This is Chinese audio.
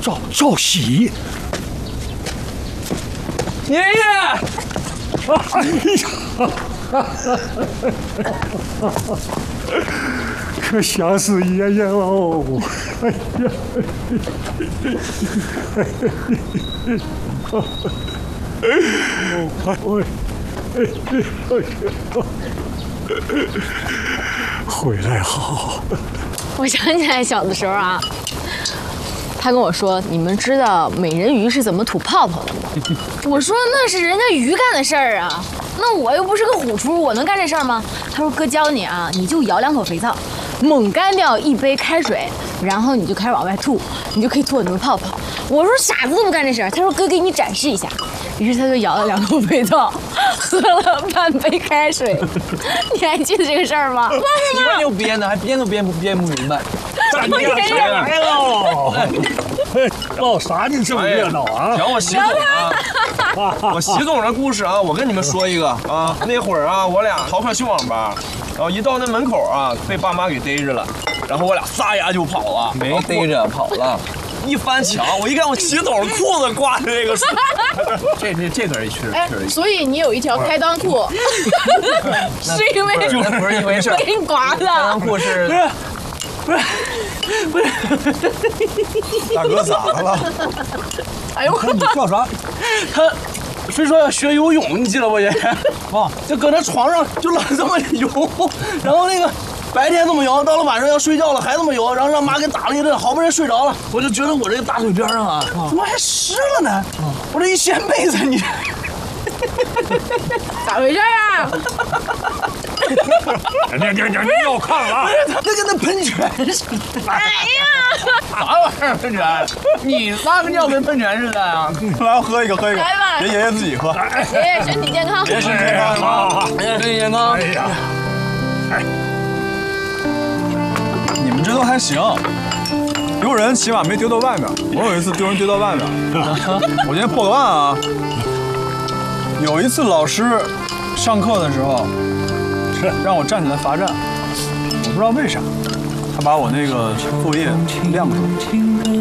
赵喜， 爷爷， 哎呀，可想死爷爷喽！哎呀，回来好。 我想起来小的时候啊，他跟我说：“你们知道美人鱼是怎么吐泡泡的吗？”我说：“那是人家鱼干的事儿啊，那我又不是个虎出，我能干这事儿吗？”他说：“哥教你啊，你就舀2口肥皂，猛干掉1杯开水，然后你就开始往外吐，你就可以吐很多泡泡。”我说：“傻子都不干这事儿。”他说：“哥给你展示一下。”于是他就舀了2口肥皂，喝了半杯开水。你还记得这个事儿吗？ 你们又编的，还编都编不明白。 咱家谁来喽？闹啥你这么热闹啊？ 瞧我习总啊！我习总的故事啊，我跟你们说一个啊。那会儿啊，我俩逃课去网吧，然后一到那门口啊，被爸妈给逮着了，然后我俩撒丫就跑了。 没逮着，跑了。 一翻墙，我一看我习总裤子挂着这个树，这段是哎，所以你有一条开裆裤，是因为那不是一回事， 给你刮的。 开裆裤是不是， 大哥咋了？ 哎呦， 你叫啥？ 他非说要学游泳，你记得不爷爷？啊，就搁那床上就老这么游，然后那个白天这么游，到了晚上要睡觉了还这么游，然后让妈给打了一顿，好不容易睡着了，我就觉得我这个大腿边上啊，怎么还湿了呢？我这一掀被子，你咋回事啊？ 你要看了啊！ 那跟那喷泉似的。 哎呀， 啥玩意儿喷泉？你撒个尿跟喷泉似的啊！ 来喝一个， 来吧， 给爷爷自己喝。 爷爷身体健康。 别身体健康， 好， 身体健康。 哎呀， 你们这都还行，丢人起码没丢到外面。我有一次丢人丢到外面，我今天破个案啊。有一次老师上课的时候，让我站起来罚站，我不知道为啥，他把我那个作业亮出来。